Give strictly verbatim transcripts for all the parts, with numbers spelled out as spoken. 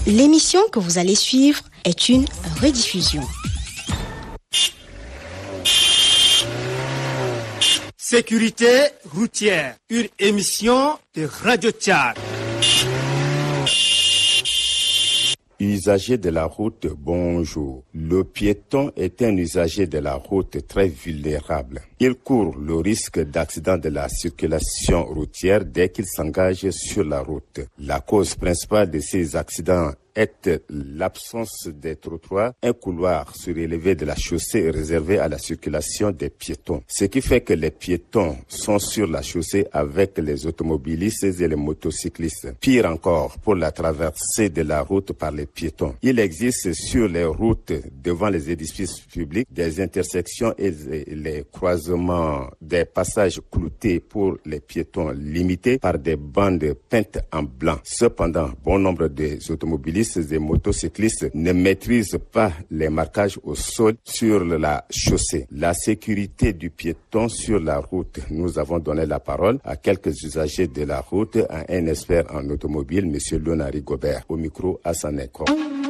L'émission que vous allez suivre est une rediffusion. Sécurité routière, une émission de Radio Tchad. Usager de la route, bonjour. Le piéton est un usager de la route très vulnérable. Il court le risque d'accident de la circulation routière dès qu'il s'engage sur la route. La cause principale de ces accidents est l'absence des trottoirs, un couloir surélevé de la chaussée réservé à la circulation des piétons. Ce qui fait que les piétons sont sur la chaussée avec les automobilistes et les motocyclistes. Pire encore, pour la traversée de la route par les piétons. Il existe sur les routes devant les édifices publics des intersections et les croisements des passages cloutés pour les piétons limités par des bandes peintes en blanc. Cependant, bon nombre des automobilistes et motocyclistes ne maîtrisent pas les marquages au sol sur la chaussée. La sécurité du piéton sur la route. Nous avons donné la parole à quelques usagers de la route, à un expert en automobile, M. Lonari Gobert. Au micro, Hassan Eko.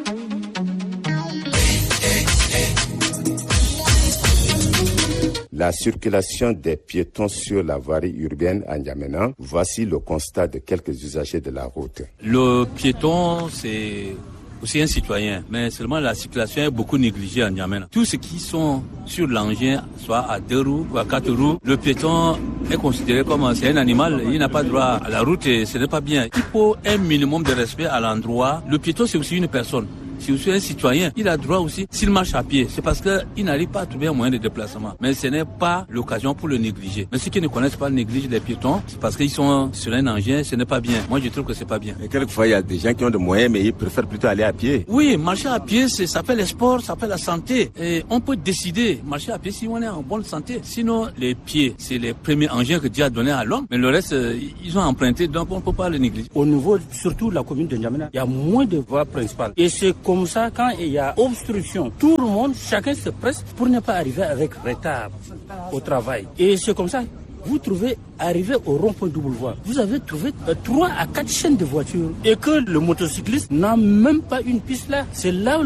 La circulation des piétons sur la voirie urbaine à N'Djamena, voici le constat de quelques usagers de la route. Le piéton, c'est aussi un citoyen, mais seulement la circulation est beaucoup négligée à N'Djamena. Tous ceux qui sont sur l'engin, soit à deux roues ou à quatre roues, le piéton est considéré comme un, c'est un animal, il n'a pas droit à la route et ce n'est pas bien. Il faut un minimum de respect à l'endroit. Le piéton, c'est aussi une personne. Si vous êtes un citoyen, il a droit aussi, s'il marche à pied, c'est parce qu'il n'arrive pas à trouver un moyen de déplacement. Mais ce n'est pas l'occasion pour le négliger. Mais ceux qui ne connaissent pas négligent les piétons, c'est parce qu'ils sont sur un engin, ce n'est pas bien. Moi, je trouve que c'est pas bien. Mais quelquefois, il y a des gens qui ont des moyens, mais ils préfèrent plutôt aller à pied. Oui, marcher à pied, c'est, ça fait le sport, ça fait la santé. Et on peut décider, marcher à pied si on est en bonne santé. Sinon, les pieds, c'est les premiers engins que Dieu a donné à l'homme. Mais le reste, ils ont emprunté, donc on ne peut pas le négliger. Au niveau, surtout la commune de N'Djamena, il y a moins de voies principales. Et c'est comme ça, quand il y a obstruction, tout le monde, chacun se presse pour ne pas arriver avec retard au travail. Et c'est comme ça, vous trouvez, arrivé au rond-point double voie, vous avez trouvé trois à quatre chaînes de voitures et que le motocycliste n'a même pas une piste là. C'est là